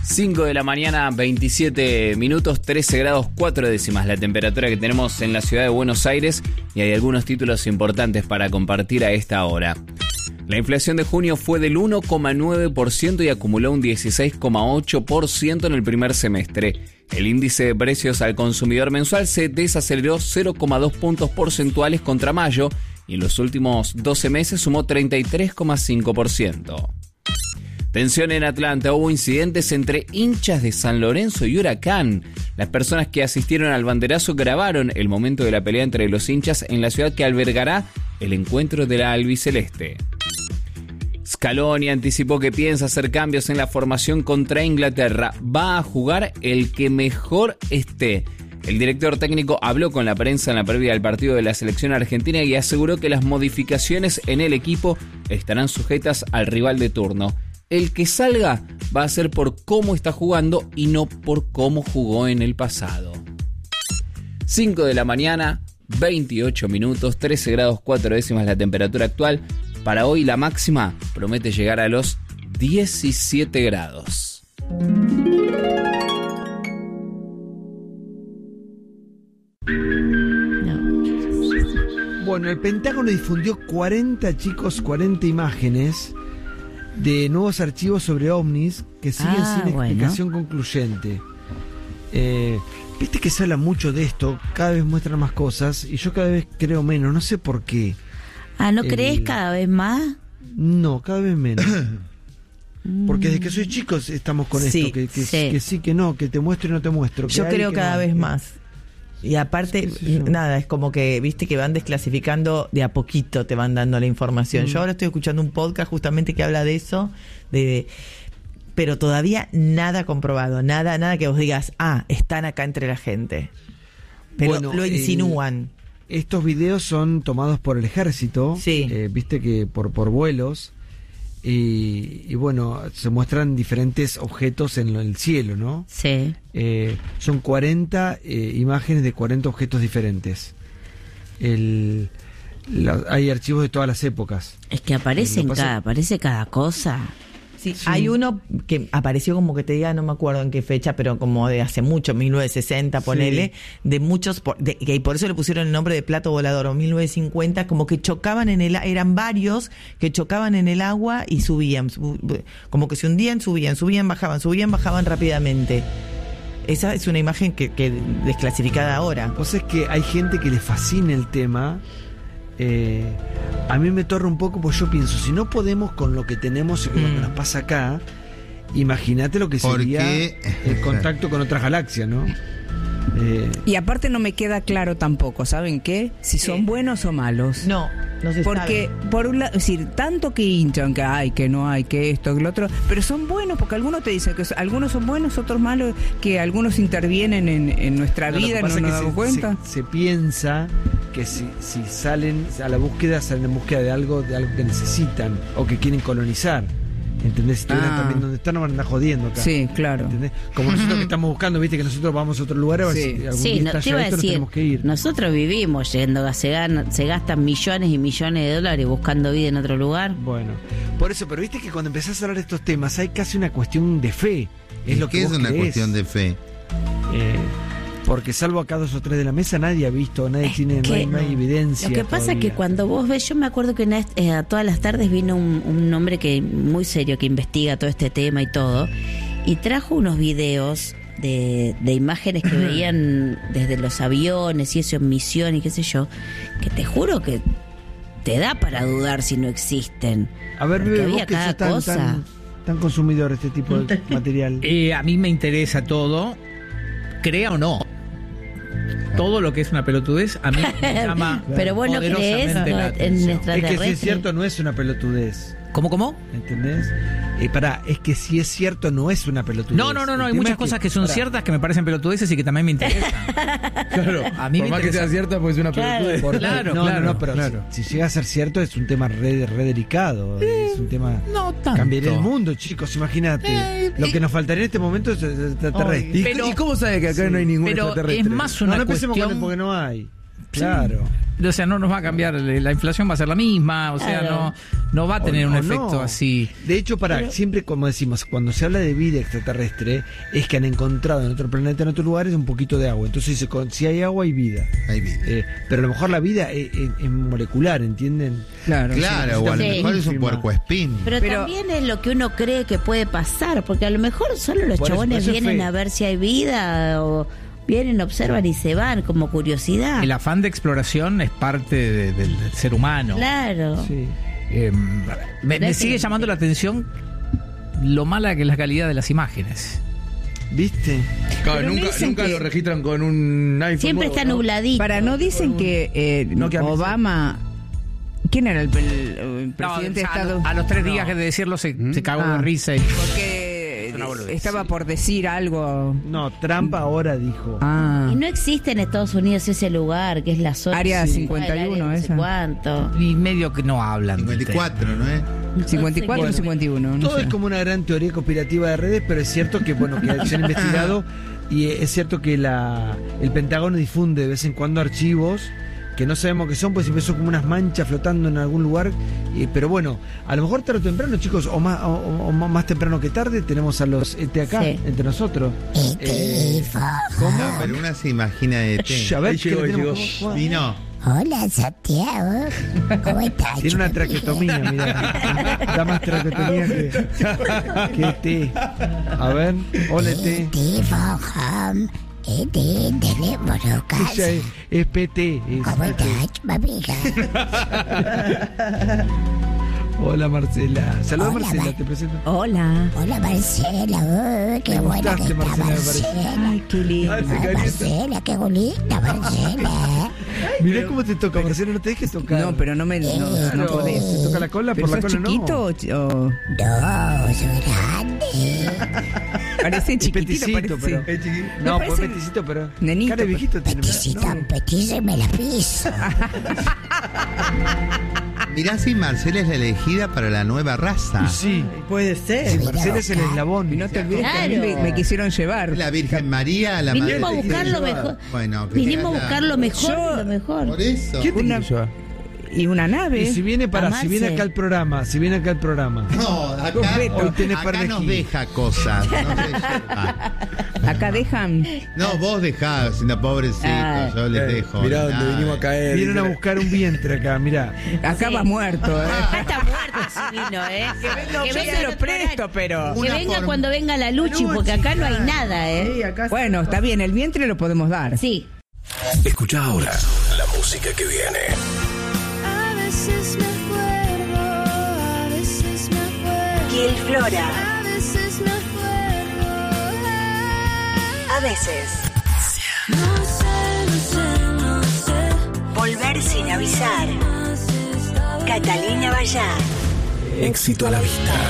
5 de la mañana, 27 minutos, 13 grados 4 décimas la temperatura que tenemos en la ciudad de Buenos Aires y hay algunos títulos importantes para compartir a esta hora. La inflación de junio fue del 1,9% y acumuló un 16,8% en el primer semestre. El índice de precios al consumidor mensual se desaceleró 0,2 puntos porcentuales contra mayo y en los últimos 12 meses sumó 33,5%. Tensión en Atlanta, hubo incidentes entre hinchas de San Lorenzo y Huracán. Las personas que asistieron al banderazo grabaron el momento de la pelea entre los hinchas en la ciudad que albergará el encuentro de la albiceleste. Scaloni anticipó que piensa hacer cambios en la formación contra Inglaterra. Va a jugar el que mejor esté. El director técnico habló con la prensa en la previa del partido de la selección argentina y aseguró que las modificaciones en el equipo estarán sujetas al rival de turno. El que salga va a ser por cómo está jugando y no por cómo jugó en el pasado. 5 de la mañana, 28 minutos, 13 grados 4 décimas la temperatura actual. Para hoy la máxima promete llegar a los 17 grados. Bueno, el Pentágono difundió 40 imágenes de nuevos archivos sobre ovnis que siguen sin explicación concluyente. Viste que se habla mucho de esto, cada vez muestran más cosas y yo cada vez creo menos, no sé por qué. ¿No crees cada vez más? No, cada vez menos. Porque desde que soy chico estamos con esto, que sí, que no, que te muestro y no te muestro. Yo creo cada vez más. Y aparte, nada, es como que, viste, que van desclasificando de a poquito, te van dando la información. Yo ahora estoy escuchando un podcast justamente que habla de eso, pero todavía nada comprobado, nada que vos digas, están acá entre la gente. Pero bueno, lo insinúan. Estos videos son tomados por el ejército, viste que por vuelos, y bueno, se muestran diferentes objetos en el cielo, ¿no? Sí. Son 40 imágenes de 40 objetos diferentes. Hay archivos de todas las épocas. Es que aparece cada cosa. Sí, hay uno que apareció como que te diga, no me acuerdo en qué fecha, pero como de hace mucho, 1960, ponele, de muchos, y por eso le pusieron el nombre de plato volador, o 1950, como que chocaban eran varios que chocaban en el agua y subían, como que se hundían, subían, bajaban rápidamente. Esa es una imagen que desclasificada ahora. O sea, es que hay gente que le fascina el tema. A mí me torra un poco, porque yo pienso, si no podemos con lo que tenemos y con lo que nos pasa acá, imagínate lo que sería el contacto con otras galaxias, ¿no? Y aparte no me queda claro tampoco, ¿saben qué? Si son buenos o malos. No se porque sabe. Por un lado, es decir, tanto que hinchan, que hay, que no hay, que esto, que lo otro, pero son buenos, porque algunos te dicen que algunos son buenos, otros malos, que algunos intervienen en nuestra vida, no nos damos cuenta. Se piensa que si salen a la búsqueda, salen en búsqueda de algo que necesitan o que quieren colonizar. ¿Entendés? Si estuvieran también donde están, nos van a andar jodiendo acá. Sí, claro. ¿Entendés? Como nosotros que estamos buscando, viste que nosotros vamos a otro lugar, a ver si algún día te iba a decir, tenemos que ir. Nosotros vivimos yendo, se gastan millones y millones de dólares buscando vida en otro lugar. Bueno, por eso, pero viste que cuando empezás a hablar de estos temas hay casi una cuestión de fe. Es lo que ¿Qué vos es una creés. cuestión de fe? Porque salvo acá 2 o 3 de la mesa, nadie ha visto, no hay evidencia. Lo que pasa es que cuando vos ves, yo me acuerdo que a todas las tardes vino un hombre muy serio que investiga todo este tema y todo, y trajo unos videos de imágenes que veían desde los aviones y eso en misión y qué sé yo, que te juro que te da para dudar si no existen. A ver, Porque vos había que cada sos tan consumidor este tipo de material. A mí me interesa todo, crea o no. Todo lo que es una pelotudez a mí me llama. Pero vos no creés en extraterrestres. Es que si es cierto no es una pelotudez. ¿Cómo? ¿Entendés? Es que si es cierto no es una pelotudez. No, hay muchas cosas que son ciertas que me parecen pelotudeces y que también me interesan. Claro, a mí por más que sea cierta, pues es una pelotudez. Claro. Pero si llega a ser cierto es un tema re delicado. Es un tema. No tanto. Cambiaría el mundo, chicos, imagínate. Lo que nos faltaría en este momento es extraterrestre. ¿Y cómo sabe que acá no hay ningún pero extraterrestre? es más una no empecemos cuestión. con porque no hay. Claro. O sea, no nos va a cambiar, la inflación va a ser la misma, o sea, no va a tener un efecto así. De hecho, siempre, como decimos, cuando se habla de vida extraterrestre, es que han encontrado en otro planeta, en otro lugar, es un poquito de agua. Entonces dice, si hay agua, hay vida. Pero a lo mejor la vida es molecular, ¿entienden? Claro, o a lo mejor es un puercoespín. Pero también es lo que uno cree que puede pasar, porque a lo mejor solo los chabones vienen a ver si hay vida o vienen, observan y se van como curiosidad. El afán de exploración es parte del ser humano. Claro. Sí. Me sigue llamando la atención lo mala que es la calidad de las imágenes. ¿Viste? Claro, nunca lo registran con un iPhone. Siempre está nubladito. No dicen que Obama... ¿Quién era el presidente de Estados Unidos? A los 3 días de decirlo se cagó de risa. Porque estaba por decir algo. No, Trump ahora dijo. Y no existe en Estados Unidos ese lugar, que es la zona. Área 51, esa. ¿Cuánto? Y medio que no hablan. 54, ¿no es? 54 o 51. Todo es como una gran teoría conspirativa de redes, pero es cierto que, que se han investigado y es cierto que el Pentágono difunde de vez en cuando archivos que no sabemos qué son, pues siempre son como unas manchas flotando en algún lugar, pero bueno, a lo mejor tarde o temprano, chicos, o más temprano que tarde, tenemos a los ET acá, entre nosotros. ¿Cómo? No, pero una se imagina de ET. A ver, llegó. Vino. Hola, Santiago. ¿Cómo estás? Tiene una traqueotomía, mirá. Da más traqueotomía que ET. A ver, hola ET. Teléfono, casa. Es PT. ¿Cómo estás, mamija? Hola, Marcela. Saludos, Hola, Marcela, te presento. Hola. Hola, Marcela. Qué buena que está Marcela. Ay, qué lindo. Marcela, qué bonita, Marcela. Mirá cómo te toca, Marcela, no te dejes tocar. No, pero no podés. ¿Te toca la cola? ¿Pero por la sos cola chiquito no? o...? No, soy grande. Parece chiquitito, peticito, parece. pero. No, pues peticito, pero. Nenito, Cara de viejito tiene. Peticita, me la piso. Mirá si Marcela es la elegida para la nueva raza. Sí, puede ser. sí, Marcela es el eslabón. Y no te olvides que a mí me quisieron llevar. La Virgen María, la Vinimos madre a buscar de lo Jesús. mejor. Bueno, que Vinimos a sea buscar lo mejor de lo mejor. Por eso. ¿Quién te Una- quiere llevar? Y una nave. Y si viene acá al programa, No, acá, Hoy tenés acá par de nos gil. deja cosas. No se lleva. Acá dejan. No, vos dejás, siendo pobrecito, yo les dejo. Mirá nada. donde vinimos a caer. Vienen a buscar un vientre acá, mirá. Acá va muerto, Acá está muerto si vino, Yo se lo presto, pero. Que Una venga forma- cuando venga la Luchi, porque acá no hay nada, Bueno, está bien, el vientre lo podemos dar. Sí. Escucha ahora la música que viene. A veces me acuerdo, a veces me acuerdo. Gil Flora. A veces me acuerdo. A veces. No sé. Volver sin avisar. Catalina Bayar. Éxito a la vista.